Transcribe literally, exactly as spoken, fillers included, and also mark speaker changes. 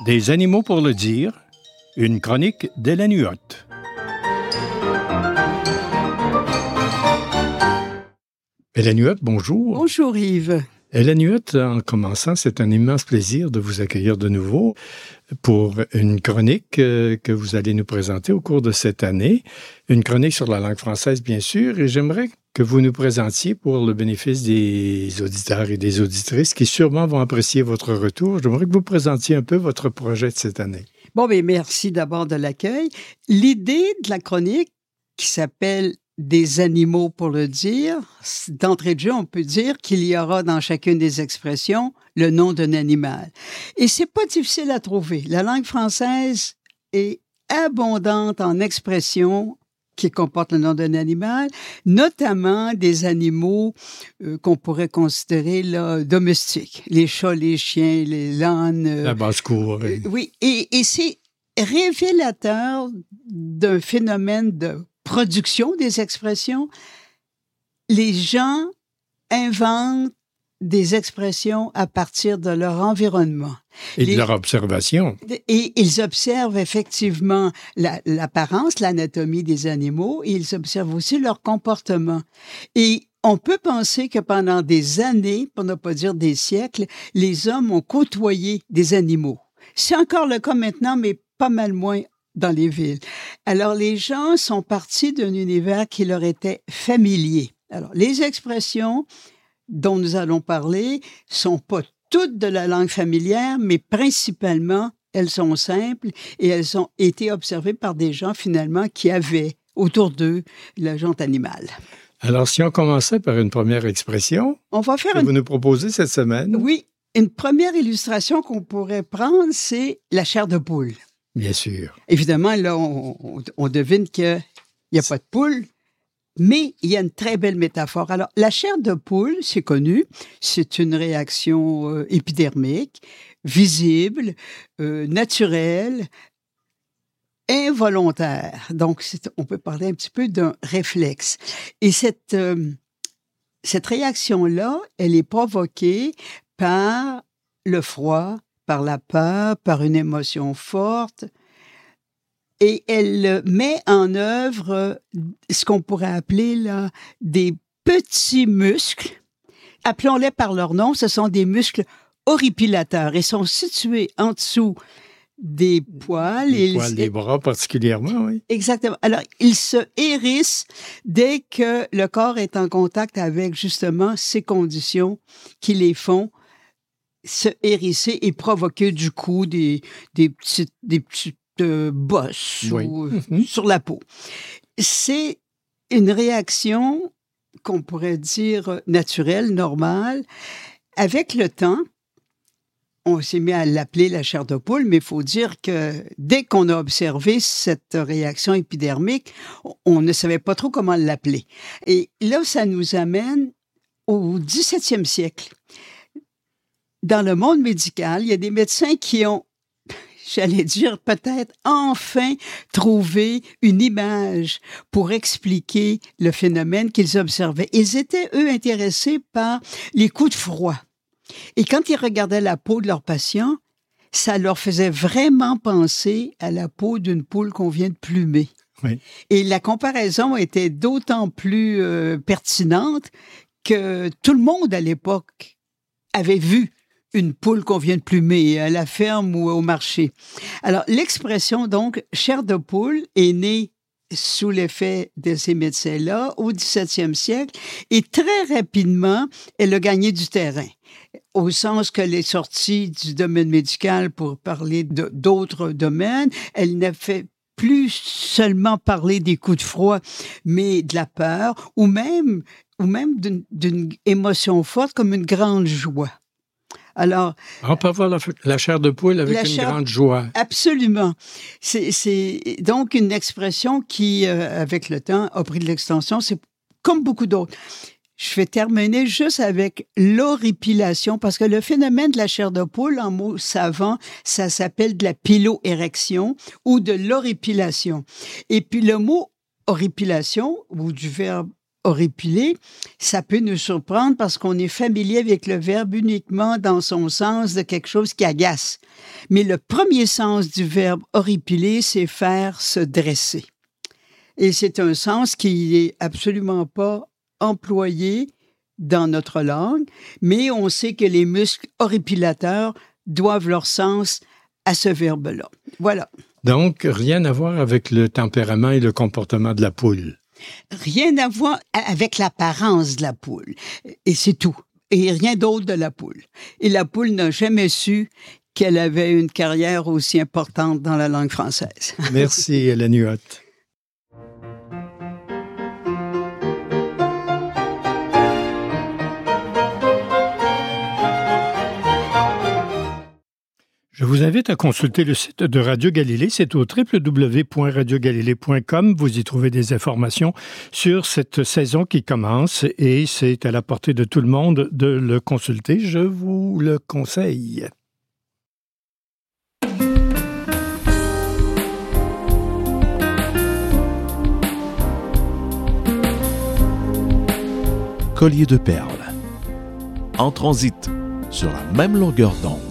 Speaker 1: Des animaux pour le dire, une chronique d'Hélène Huot. Hélène Huot, bonjour.
Speaker 2: Bonjour Yves.
Speaker 1: Hélène Huot, en commençant, c'est un immense plaisir de vous accueillir de nouveau pour une chronique euh, que vous allez nous présenter au cours de cette année. Une chronique sur la langue française, bien sûr, et j'aimerais que vous nous présentiez pour le bénéfice des auditeurs et des auditrices qui sûrement vont apprécier votre retour. J'aimerais que vous présentiez un peu votre projet de cette année.
Speaker 2: Bon, bien, merci d'abord de l'accueil. L'idée de la chronique qui s'appelle Des animaux pour le dire, d'entrée de jeu, on peut dire qu'il y aura dans chacune des expressions le nom d'un animal. Et c'est pas difficile à trouver. La langue française est abondante en expressions qui comportent le nom d'un animal, notamment des animaux euh, qu'on pourrait considérer là, domestiques. Les chats, les chiens, les lannes. Euh,
Speaker 1: La basse-cour. Oui,
Speaker 2: euh, oui. Et, et c'est révélateur d'un phénomène de production des expressions. Les gens inventent des expressions à partir de leur environnement.
Speaker 1: Et
Speaker 2: Les,
Speaker 1: de leur observation.
Speaker 2: Et ils observent effectivement la, l'apparence, l'anatomie des animaux, et ils observent aussi leur comportement. Et on peut penser que pendant des années, pour ne pas dire des siècles, les hommes ont côtoyé des animaux. C'est encore le cas maintenant, mais pas mal moins dans les villes. Alors, les gens sont partis d'un univers qui leur était familier. Alors, les expressions dont nous allons parler sont pas toutes de la langue familière, mais principalement, elles sont simples et elles ont été observées par des gens, finalement, qui avaient autour d'eux la jante animale.
Speaker 1: Alors, si on commençait par une première expression,
Speaker 2: on va faire
Speaker 1: que
Speaker 2: une...
Speaker 1: vous nous proposez cette semaine.
Speaker 2: Oui, une première illustration qu'on pourrait prendre, c'est la chair de poule.
Speaker 1: Bien sûr.
Speaker 2: Évidemment, là, on, on, on devine qu'il n'y a pas de poule, mais il y a une très belle métaphore. Alors, la chair de poule, c'est connu, c'est une réaction euh, épidermique, visible, euh, naturelle, involontaire. Donc, c'est, on peut parler un petit peu d'un réflexe. Et cette, euh, cette réaction-là, elle est provoquée par le froid, par la peur, par une émotion forte, et elle met en œuvre ce qu'on pourrait appeler là, des petits muscles. Appelons-les par leur nom, ce sont des muscles horripilateurs et sont situés en dessous des poils.
Speaker 1: Les
Speaker 2: et
Speaker 1: poils
Speaker 2: ils,
Speaker 1: des bras particulièrement, oui.
Speaker 2: Exactement. Alors, ils se hérissent dès que le corps est en contact avec justement ces conditions qui les font se hérisser et provoquer du coup des, des petites, des petites euh, bosses
Speaker 1: oui.
Speaker 2: ou,
Speaker 1: mm-hmm.
Speaker 2: sur la peau. C'est une réaction qu'on pourrait dire naturelle, normale. Avec le temps, on s'est mis à l'appeler la chair de poule, mais il faut dire que dès qu'on a observé cette réaction épidermique, on ne savait pas trop comment l'appeler. Et là, ça nous amène au dix-septième siècle. Dans le monde médical, il y a des médecins qui ont, j'allais dire, peut-être enfin trouvé une image pour expliquer le phénomène qu'ils observaient. Ils étaient, eux, intéressés par les coups de froid. Et quand ils regardaient la peau de leurs patients, ça leur faisait vraiment penser à la peau d'une poule qu'on vient de plumer.
Speaker 1: Oui.
Speaker 2: Et la comparaison était d'autant plus euh, pertinente que tout le monde, à l'époque, avait vu une poule qu'on vient de plumer à la ferme ou au marché. Alors, l'expression, donc, chair de poule est née sous l'effet de ces médecins-là au dix-septième siècle et très rapidement, elle a gagné du terrain. Au sens qu'elle est sortie du domaine médical pour parler de, d'autres domaines, elle n'a fait plus seulement parler des coups de froid, mais de la peur ou même, ou même d'une, d'une émotion forte comme une grande joie. Alors,
Speaker 1: on peut avoir la, la chair de poule avec une chair, grande joie.
Speaker 2: Absolument. C'est, c'est donc une expression qui, euh, avec le temps, a pris de l'extension. C'est comme beaucoup d'autres. Je vais terminer juste avec l'horripilation, parce que le phénomène de la chair de poule, en mots savants, ça s'appelle de la piloérection ou de l'horripilation. Et puis le mot horripilation, ou du verbe horripiler, ça peut nous surprendre parce qu'on est familier avec le verbe uniquement dans son sens de quelque chose qui agace. Mais le premier sens du verbe horripiler, c'est faire se dresser. Et c'est un sens qui n'est absolument pas employé dans notre langue, mais on sait que les muscles horripilateurs doivent leur sens à ce verbe-là. Voilà.
Speaker 1: Donc, rien à voir avec le tempérament et le comportement de la poule.
Speaker 2: Rien à voir avec l'apparence de la poule. Et c'est tout. Et rien d'autre de la poule. Et la poule n'a jamais su qu'elle avait une carrière aussi importante dans la langue française.
Speaker 1: Merci, Hélène Huot. Je vous invite à consulter le site de Radio Galilée. C'est au w w w point radio galilée point com. Vous y trouvez des informations sur cette saison qui commence et c'est à la portée de tout le monde de le consulter. Je vous le conseille.
Speaker 3: Collier de perles. En transit sur la même longueur d'onde.